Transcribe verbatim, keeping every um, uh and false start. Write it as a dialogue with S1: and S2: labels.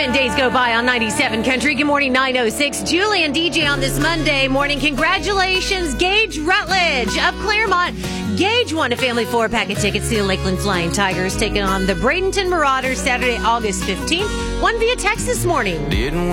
S1: ten days go by on ninety-seven Country. Good morning, nine oh six. Julie and D J on this Monday morning. Congratulations, Gage Rutledge of Claremont. Gage won a family four-pack of tickets to the Lakeland Flying Tigers taking on the Bradenton Marauders Saturday, August fifteenth. Won via text this morning.
S2: Didn't